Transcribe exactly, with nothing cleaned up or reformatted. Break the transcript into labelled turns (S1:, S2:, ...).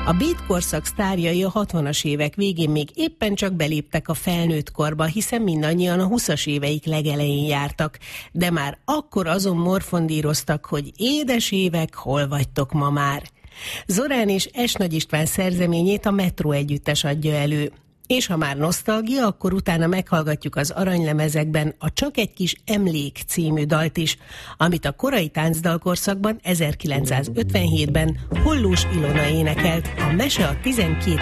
S1: A beat-korszak sztárjai a hatvanas évek végén még éppen csak beléptek a felnőtt korba, hiszen mindannyian a huszas éveik legelején jártak, de már akkor azon morfondíroztak, hogy édes évek, hol vagytok ma már. Zorán és S. Nagy István szerzeményét a Metró együttes adja elő. És ha már nosztalgia, akkor utána meghallgatjuk az aranylemezekben a Csak egy kis emlék című dalt is, amit a korai táncdalkorszakban ezerkilencszázötvenhétben Hollós Ilona énekelt, a Mese a tizenkét